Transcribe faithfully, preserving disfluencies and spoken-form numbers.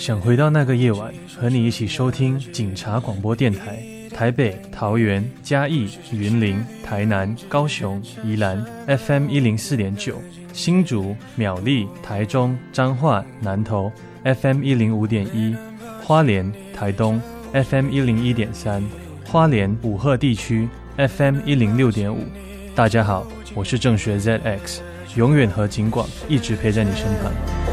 想回到那个夜晚，和你一起收听警察广播电台。台北、桃园、嘉义、云林、台南、高雄、宜兰 F M 一零四点九，新竹、苗栗、台中、彰化、南投 F M 一零五点一，花莲、台东 F M 一零一点三，花莲武鹤地区 F M 一零六点五。大家好，我是正学 Z X， 永远和警广一直陪在你身旁。